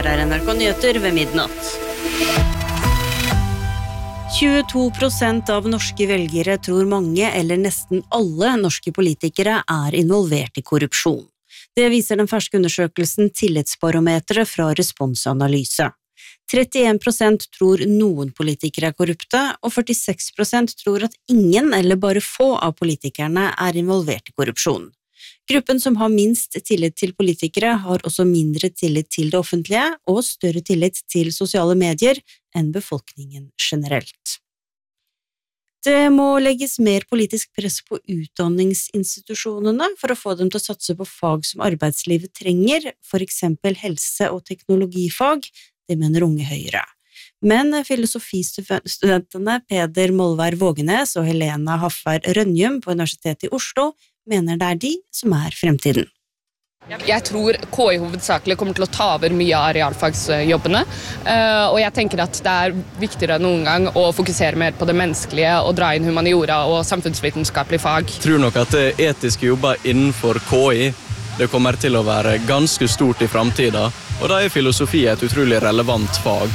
Her NRK Nyheter ved midnatt. 22% av norske velgere tror mange eller nesten alle norske politikere involvert i korrupsjon. Det viser den ferske undersøkelsen Tillitsbarometeret fra Responsanalyse. 31% tror noen politikere korrupte, og 46% tror at ingen eller bare få av politikerne involvert i korrupsjon. Gruppen som har minst tillit til politikere har også mindre tillit til det offentlige og større tillit til sosiale medier enn befolkningen generelt. Det må legges mer politisk press på utdanningsinstitusjonene for å få dem til å satse på fag som arbeidslivet trenger, for eksempel helse- og teknologifag, det mener Unge Høyre. Men filosofistudentene Peder Molvær Vågenes og Helena Hafvær Rønjum på Universitetet i Oslo mener det de som fremtiden. Jeg tror KI hovedsakelig kommer til å ta over mye av realfagsjobbene, og jeg tenker at det viktigere enn noen gang å fokusere mer på det menneskelige og dra inn humaniora og samfunnsvitenskapelige fag. Jeg tror nok at etiske jobber innenfor KI det kommer til å være ganske stort i fremtiden, og da filosofi et utrolig relevant fag.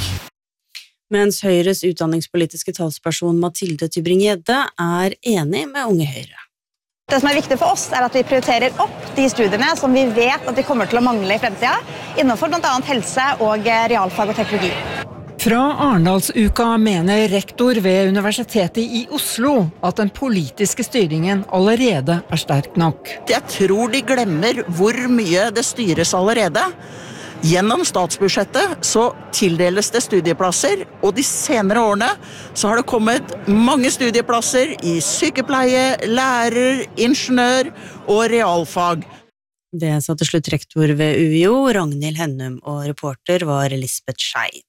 Mens Høyres utdanningspolitiske talsperson Mathilde Tybring-Gjedde enig med Unge Høyre. Det som viktig for oss at vi prioriterer opp de studiene som vi vet at vi kommer til å mangle i fremtiden, innenfor blant annet helse og realfag og teknologi. Fra Arendalsuka mener rektor ved Universitetet i Oslo at den politiske styringen allerede sterk nok. Jeg tror de glemmer hvor mye det styres allerede. Gjennom statsbudsjettet så tildeles det studieplasser, og de senere årene så har det kommet mange studieplasser i sykepleie, lærer, ingeniør og realfag. Det sa til slutt rektor ved UiO, Ragnhild Hennum, og reporter var Lisbeth Schei.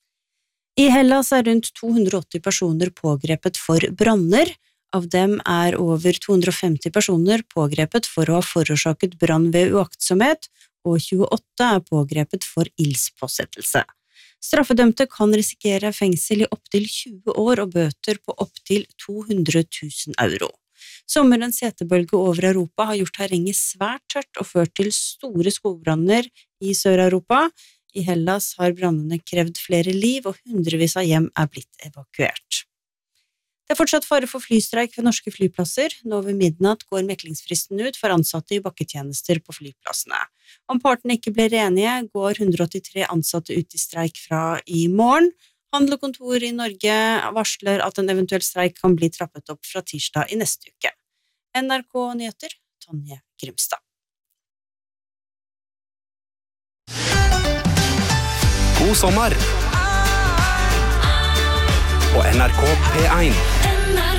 I Hellas rundt 280 personer pågrepet for branner. Av dem over 250 personer pågrepet for å ha forårsaket brann ved uaktsomhet, og 28 pågrepet for ildspåsettelse. Straffedømte kan risikere fengsel i opptil 20 år og bøter på opptil 200 000 euro. Sommerens hetebølge over Europa har gjort terrenget svært tørt og ført til store skogbranner i Sør-Europa. I Hellas har brannene krevd flere liv, og hundrevis av hjem blitt evakuert. Det fortsatt fare for flystreik ved norske flyplasser. Nå ved midnatt går meklingsfristen ut for ansatte i bakketjenester på flyplassene. Om partene ikke blir enige, går 183 ansatte ut i streik fra i morgen. Handel og kontor i Norge varsler at en eventuell streik kan bli trappet opp fra tirsdag i neste uke. NRK Nyheter, Tonje Grimstad. God sommer! På NRK P1.